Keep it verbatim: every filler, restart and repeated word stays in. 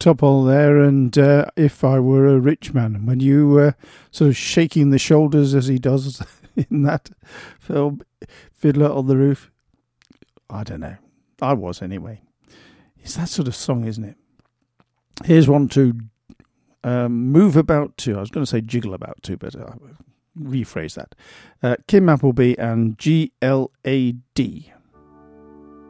Topol there, and uh, If I Were a Rich Man, when you were uh, sort of shaking the shoulders as he does in that film, Fiddler on the Roof. I don't know. I was anyway. It's that sort of song, isn't it? Here's one to um, move about to. I was going to say jiggle about to, but I'll rephrase that. Uh, Kim Appleby and G L A D.